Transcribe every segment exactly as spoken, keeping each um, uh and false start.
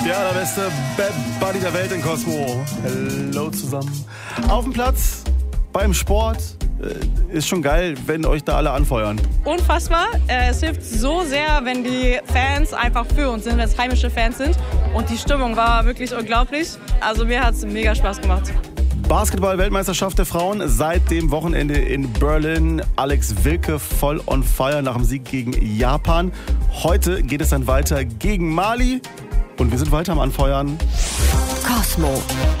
Der allerbeste Bad Buddy der Welt in Cosmo. Hallo zusammen. Auf dem Platz, beim Sport. Ist schon geil, wenn euch da alle anfeuern. Unfassbar. Es hilft so sehr, wenn die Fans einfach für uns sind, wenn es heimische Fans sind. Und die Stimmung war wirklich unglaublich. Also mir hat es mega Spaß gemacht. Basketball-Weltmeisterschaft der Frauen seit dem Wochenende in Berlin. Alex Wilke voll on fire nach dem Sieg gegen Japan. Heute geht es dann weiter gegen Mali. Und wir sind weiter am Anfeuern. Cosmo.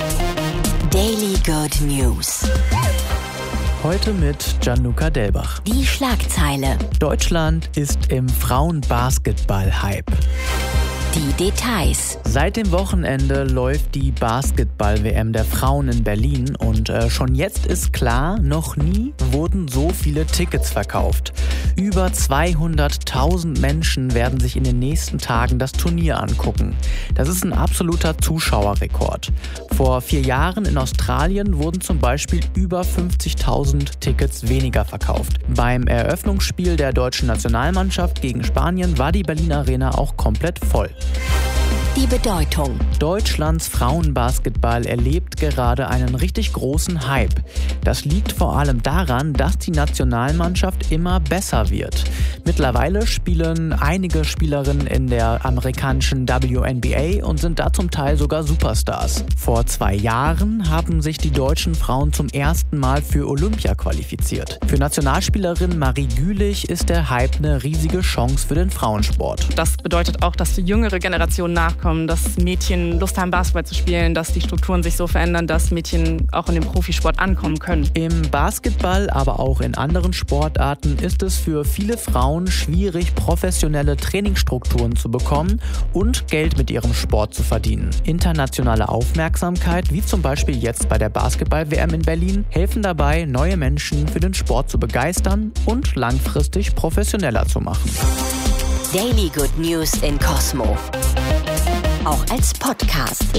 Daily Good News. Heute mit Gianluca Delbach. Die Schlagzeile. Deutschland ist im Frauenbasketball-Hype. Die Details. Seit dem Wochenende läuft die Basketball-W M der Frauen in Berlin und äh, schon jetzt ist klar, noch nie wurden so viele Tickets verkauft. Über zweihunderttausend Menschen werden sich in den nächsten Tagen das Turnier angucken. Das ist ein absoluter Zuschauerrekord. Vor vier Jahren in Australien wurden zum Beispiel über fünfzigtausend Tickets weniger verkauft. Beim Eröffnungsspiel der deutschen Nationalmannschaft gegen Spanien war die Berliner Arena auch komplett voll. Die Bedeutung. Deutschlands Frauenbasketball erlebt gerade einen richtig großen Hype. Das liegt vor allem daran, dass die Nationalmannschaft immer besser wird. Mittlerweile spielen einige Spielerinnen in der amerikanischen W N B A und sind da zum Teil sogar Superstars. Vor zwei Jahren haben sich die deutschen Frauen zum ersten Mal für Olympia qualifiziert. Für Nationalspielerin Marie Gülich ist der Hype eine riesige Chance für den Frauensport. Das bedeutet auch, dass die jüngere Generation nachkommt, dass Mädchen Lust haben, Basketball zu spielen, dass die Strukturen sich so verändern, dass Mädchen auch in dem Profisport ankommen können. Im Basketball, aber auch in anderen Sportarten ist es für viele Frauen schwierig, professionelle Trainingsstrukturen zu bekommen und Geld mit ihrem Sport zu verdienen. Internationale Aufmerksamkeit, wie zum Beispiel jetzt bei der Basketball-W M in Berlin, helfen dabei, neue Menschen für den Sport zu begeistern und langfristig professioneller zu machen. Daily Good News in Cosmo. Auch als Podcast.